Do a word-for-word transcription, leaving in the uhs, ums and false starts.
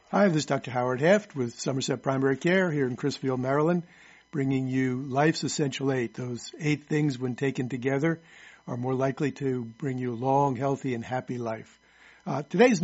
Hi, this is Doctor Howard Heft with Somerset Primary Care here in Crisfield, Maryland, bringing you Life's Essential Eight. Those eight things, when taken together, are more likely to bring you a long, healthy, and happy life. Uh, today's